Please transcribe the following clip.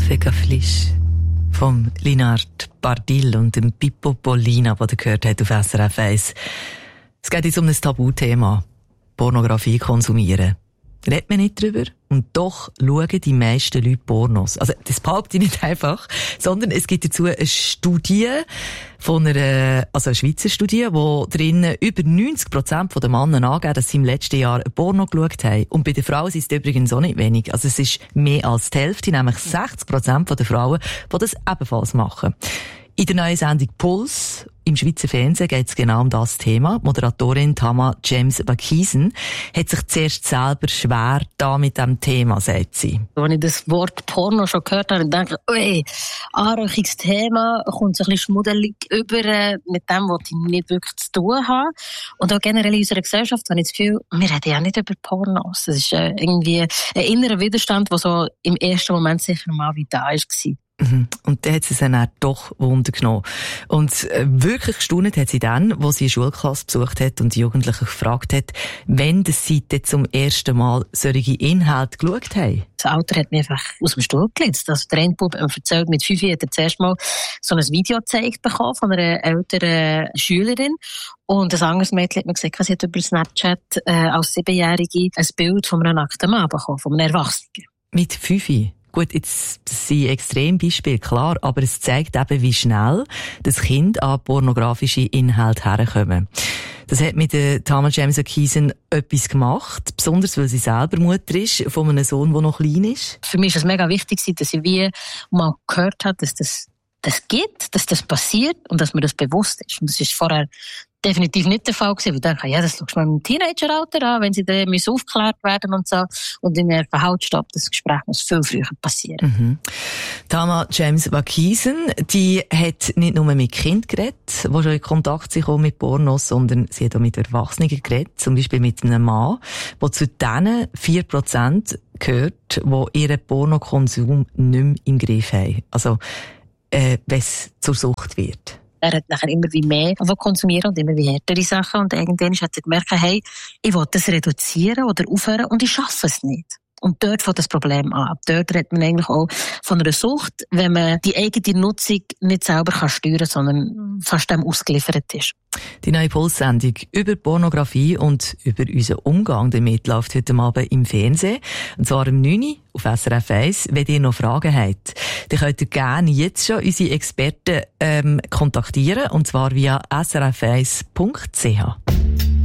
Kaffeegaflisch vom Linard Bardil und dem Pippo Pollina, das ihr gehört habt auf SRF 1. Es geht jetzt um ein Tabuthema. Pornografie konsumieren. Redet man nicht drüber? Und doch schauen die meisten Leute Pornos. Also, das behaupte ich nicht einfach, sondern es gibt dazu eine Studie eine Schweizer Studie, wo drinnen über 90% der Männer angeben, dass sie im letzten Jahr ein Porno geschaut haben. Und bei den Frauen ist es übrigens auch nicht wenig. Also, es ist mehr als die Hälfte, nämlich 60% der Frauen, die das ebenfalls machen. In der neuen Sendung Puls im Schweizer Fernsehen geht es genau um das Thema. Moderatorin Tama James Vakisen hat sich zuerst selber schwer da mit dem Thema, sagt sie. Als ich das Wort Porno schon gehört habe, denke ich, ui, Anrüchungsthema, kommt so ein bisschen schmuddelig über mit dem, was ich nicht wirklich zu tun habe. Und auch generell in unserer Gesellschaft habe ich das Gefühl, wir reden ja nicht über Pornos. Das ist irgendwie ein innerer Widerstand, der so im ersten Moment sicher mal wie da war. Und dann hat sie es dann doch Wunder genommen. Und wirklich gestaunt hat sie dann, wo sie eine Schulklasse besucht hat und die Jugendlichen gefragt hat, wenn sie zum ersten Mal solche Inhalte geschaut haben. Das Alter hat mich einfach aus dem Stuhl gelegt. Also der Endbub hat mir erzählt, mit 5 hat er zuerst mal so ein Video gezeigt bekommen von einer älteren Schülerin. Und ein anderes Mädchen hat mir gesagt, sie hat über Snapchat als 7-Jährige ein Bild von einem nackten Mann bekommen, von einem Erwachsenen. Mit 5? Gut, jetzt sind Extrembeispiele, klar, aber es zeigt eben, wie schnell das Kind an pornografische Inhalte herkommen. Das hat mit der Tama James Vakisen etwas gemacht, besonders weil sie selber Mutter ist von einem Sohn, der noch klein ist. Für mich ist es mega wichtig, dass ich wie mal gehört habe, dass das gibt, dass das passiert und dass mir das bewusst ist. Und das ist vorher definitiv nicht der Fall gewesen, weil ich denke, ja, das schaust du mal im Teenageralter an, wenn sie dann aufgeklärt werden und so. Und ich merke, halt, stopp, das Gespräch muss viel früher passieren. Tama James Vakisen, die hat nicht nur mit Kindern geredet, die schon in Kontakt sind mit Pornos, sondern sie hat auch mit Erwachsenen geredet, zum Beispiel mit einem Mann, der zu denen 4% gehört, die ihren Pornokonsum nicht mehr im Griff haben. Also, wenn es zur Sucht wird. Er hat nachher immer wie mehr konsumieren und immer wie härtere Sachen. Und irgendwann hat er gemerkt, hey, ich will das reduzieren oder aufhören und ich schaffe es nicht. Und dort fängt das Problem an. Dort redet man eigentlich auch von einer Sucht, wenn man die eigene Nutzung nicht selber steuern kann, sondern fast dem ausgeliefert ist. Die neue Puls-Sendung über Pornografie und über unseren Umgang damit läuft heute Abend im Fernsehen. Und zwar um 9 Uhr auf SRF 1. Wenn ihr noch Fragen habt, dann könnt ihr gerne jetzt schon unsere Experten kontaktieren. Und zwar via srf1.ch.